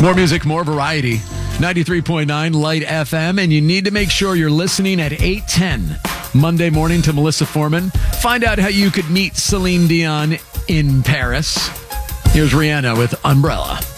More music, more variety. 93.9 Light FM, and you need to make sure you're listening at 8:10 Monday morning to Melissa Foreman. Find out how you could meet Celine Dion in Paris. Here's Rihanna with Umbrella.